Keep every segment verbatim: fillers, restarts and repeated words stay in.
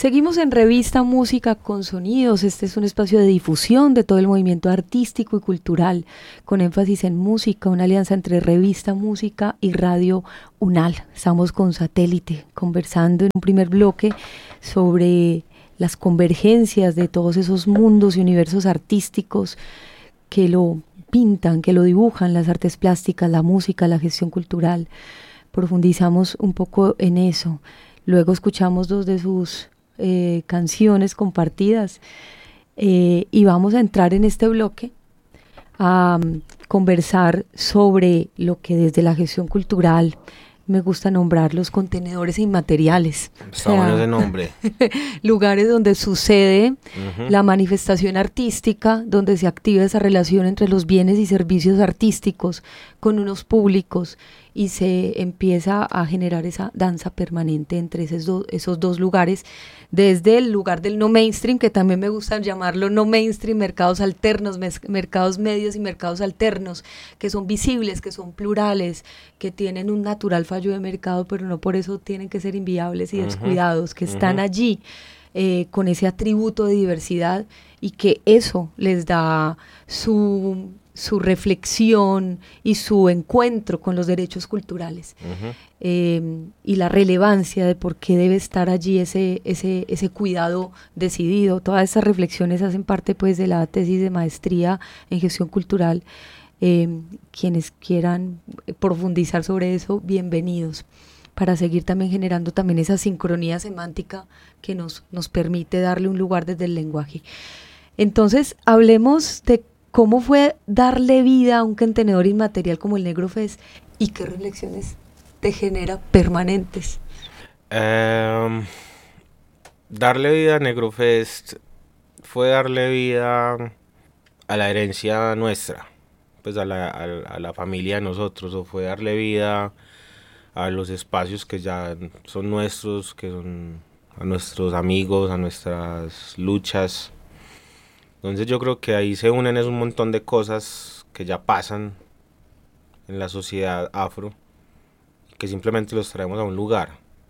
Seguimos en Revista Música con Sonidos. Este es un espacio de difusión de todo el movimiento artístico y cultural, con énfasis en música, una alianza entre Revista Música y Radio UNAL. Estamos con Satélite conversando en un primer bloque sobre las convergencias de todos esos mundos y universos artísticos que lo pintan, que lo dibujan, las artes plásticas, la música, la gestión cultural. Profundizamos un poco en eso. Luego escuchamos dos de sus eh, canciones compartidas eh, y vamos a entrar en este bloque a um, conversar sobre lo que desde la gestión cultural me gusta nombrar los contenedores inmateriales. Está bueno ese nombre. Lugares donde sucede uh-huh. la manifestación artística, donde se activa esa relación entre los bienes y servicios artísticos con unos públicos y se empieza a generar esa danza permanente entre esos, do- esos dos lugares, desde el lugar del no mainstream, que también me gusta llamarlo no mainstream, mercados alternos, mes- mercados medios y mercados alternos, que son visibles, que son plurales, que tienen un natural fallo de mercado, pero no por eso tienen que ser inviables y uh-huh. descuidados, que uh-huh. están allí eh, con ese atributo de diversidad y que eso les da su... su reflexión y su encuentro con los derechos culturales uh-huh. eh, y la relevancia de por qué debe estar allí ese, ese, ese cuidado decidido. Todas estas reflexiones hacen parte pues de la tesis de maestría en gestión cultural. Eh, quienes quieran profundizar sobre eso, bienvenidos, para seguir también generando también esa sincronía semántica que nos, nos permite darle un lugar desde el lenguaje. Entonces, hablemos de ¿cómo fue darle vida a un contenedor inmaterial como el Negro Fest y qué reflexiones te genera permanentes? Um, darle vida a Negro Fest fue darle vida a la herencia nuestra, pues a la, a, a la familia de nosotros, o fue darle vida a los espacios que ya son nuestros, que son a nuestros amigos, a nuestras luchas. Entonces yo creo que ahí se unen es un montón de cosas que ya pasan en la sociedad afro, que simplemente los traemos a un lugar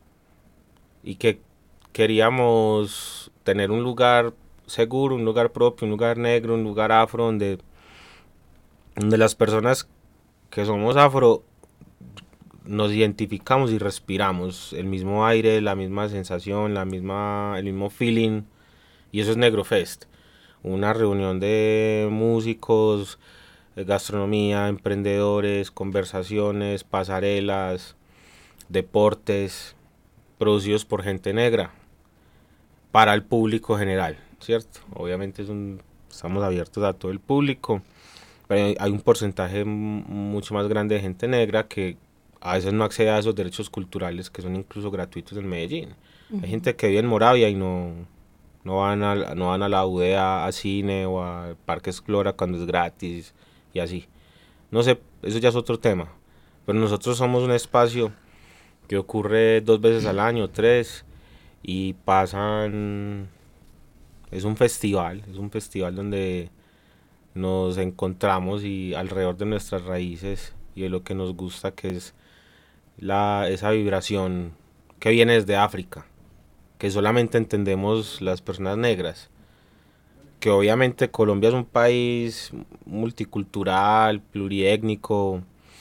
y que queríamos tener un lugar seguro, un lugar propio, un lugar negro, un lugar afro donde, donde las personas que somos afro nos identificamos y respiramos el mismo aire, la misma sensación, la misma, el mismo feeling, y eso es Negro Fest. Una reunión de músicos, gastronomía, emprendedores, conversaciones, pasarelas, deportes, producidos por gente negra, para el público general, ¿cierto? Obviamente es un, estamos abiertos a todo el público, pero hay un porcentaje mucho más grande de gente negra que a veces no accede a esos derechos culturales que son incluso gratuitos en Medellín. Uh-huh. Hay gente que vive en Moravia y no... No van, a, no van a la U D A, a cine o a Parque Explora cuando es gratis y así. No sé, eso ya es otro tema. Pero nosotros somos un espacio que ocurre dos veces al año, tres, y pasan... Es un festival, es un festival donde nos encontramos y alrededor de nuestras raíces y de lo que nos gusta, que es la, esa vibración que viene desde África, que solamente entendemos las personas negras, que obviamente Colombia es un país multicultural, pluriétnico,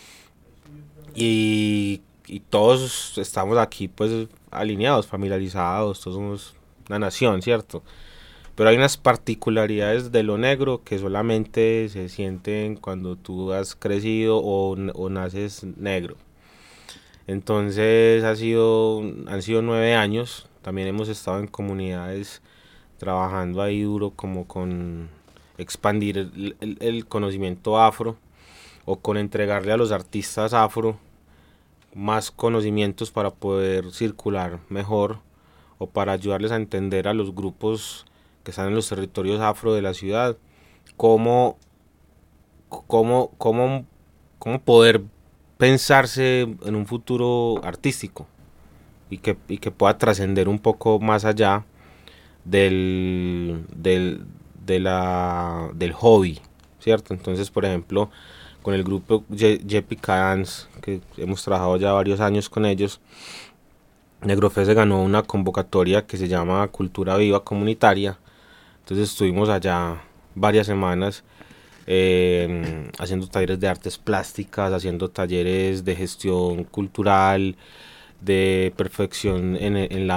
y, y todos estamos aquí pues alineados, familiarizados, todos somos una nación, ¿cierto? Pero hay unas particularidades de lo negro que solamente se sienten cuando tú has crecido o, o naces negro. Entonces ha sido, han sido nueve años. También hemos estado en comunidades trabajando ahí duro como con expandir el, el, el conocimiento afro, o con entregarle a los artistas afro más conocimientos para poder circular mejor, o para ayudarles a entender a los grupos que están en los territorios afro de la ciudad cómo, cómo, cómo, cómo poder pensarse en un futuro artístico. Y que, y que pueda trascender un poco más allá del, del, de la, del hobby, ¿cierto? Entonces, por ejemplo, con el grupo Jepica Dance, que hemos trabajado ya varios años con ellos, Negrofest se ganó una convocatoria que se llama Cultura Viva Comunitaria. Entonces estuvimos allá varias semanas eh, haciendo talleres de artes plásticas, haciendo talleres de gestión cultural, de perfección en, en la